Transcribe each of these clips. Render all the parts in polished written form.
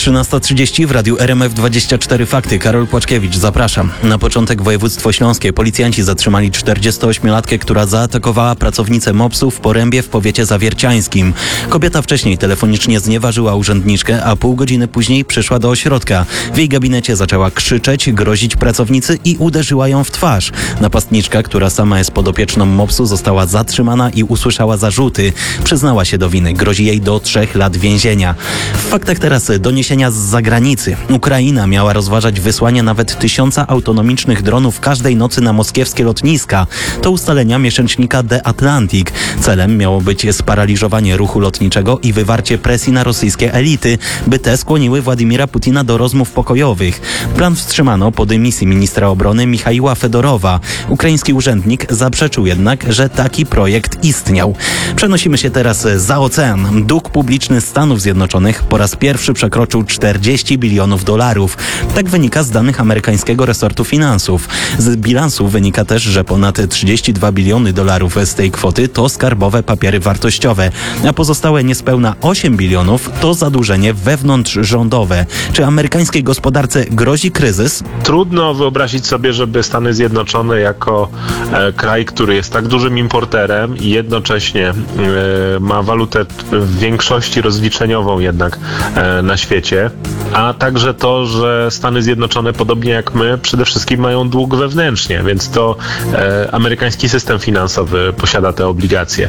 13:30 w radiu RMF24 Fakty. Karol Płaczkiewicz, zapraszam. Na początek województwo śląskie. Policjanci zatrzymali 48-latkę, która zaatakowała pracownicę MOPS-u w Porębie w powiecie zawierciańskim. Kobieta wcześniej telefonicznie znieważyła urzędniczkę, a pół godziny później przyszła do ośrodka. W jej gabinecie zaczęła krzyczeć, grozić pracownicy i uderzyła ją w twarz. Napastniczka, która sama jest podopieczną MOPS-u, została zatrzymana i usłyszała zarzuty. Przyznała się do winy. Grozi jej do 3 lat więzienia. W faktach teraz doniesienia z zagranicy. Ukraina miała rozważać wysłanie nawet 1000 autonomicznych dronów każdej nocy na moskiewskie lotniska. To ustalenia miesięcznika The Atlantic. Celem miało być sparaliżowanie ruchu lotniczego i wywarcie presji na rosyjskie elity, by te skłoniły Władimira Putina do rozmów pokojowych. Plan wstrzymano po dymisji ministra obrony Michaiła Fedorowa. Ukraiński urzędnik zaprzeczył jednak, że taki projekt istniał. Przenosimy się teraz za ocean. Dług publiczny Stanów Zjednoczonych po raz pierwszy przekroczył $40 bilionów. Tak wynika z danych amerykańskiego resortu finansów. Z bilansu wynika też, że ponad $32 biliony z tej kwoty to skarbowe papiery wartościowe, a pozostałe niespełna 8 bilionów to zadłużenie wewnątrzrządowe. Czy amerykańskiej gospodarce grozi kryzys? Trudno wyobrazić sobie, żeby Stany Zjednoczone jako kraj, który jest tak dużym importerem i jednocześnie ma walutę w większości rozliczeniową jednak na świecie, a także to, że Stany Zjednoczone, podobnie jak my, przede wszystkim mają dług wewnętrznie, więc to amerykański system finansowy posiada te obligacje,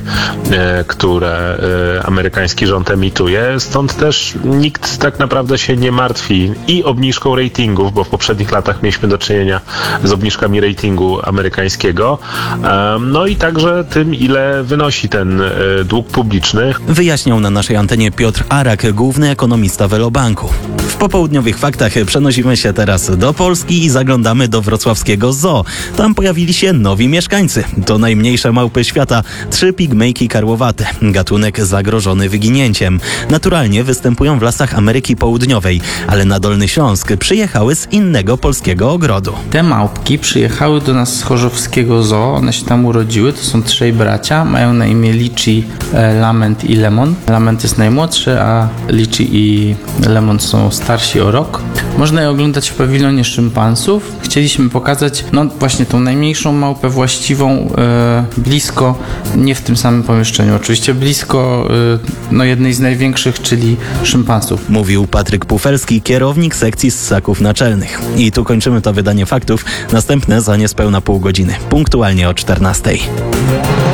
które amerykański rząd emituje. Stąd też nikt tak naprawdę się nie martwi i obniżką ratingów, bo w poprzednich latach mieliśmy do czynienia z obniżkami ratingu amerykańskiego, no i także tym, ile wynosi ten dług publiczny. Wyjaśniał na naszej antenie Piotr Arak, główny ekonomista Velobanku. W popołudniowych faktach przenosimy się teraz do Polski i zaglądamy do wrocławskiego zoo. Tam pojawili się nowi mieszkańcy. To najmniejsze małpy świata, 3 pigmejki karłowate, gatunek zagrożony wyginięciem. Naturalnie występują w lasach Ameryki Południowej, ale na Dolny Śląsk przyjechały z innego polskiego ogrodu. Te małpki przyjechały do nas z chorzowskiego zoo, one się tam urodziły, to są 3 bracia, mają na imię Lichi, Lament i Lemon. Lament jest najmłodszy, a Lichi i Lemon są starsi o rok. Można je oglądać w pawilonie szympansów. Chcieliśmy pokazać, właśnie tą najmniejszą małpę właściwą blisko, nie w tym samym pomieszczeniu, oczywiście blisko jednej z największych, czyli szympansów. Mówił Patryk Pufelski, kierownik sekcji ssaków naczelnych. I tu kończymy to wydanie faktów. Następne za niespełna pół godziny, punktualnie o 14:00.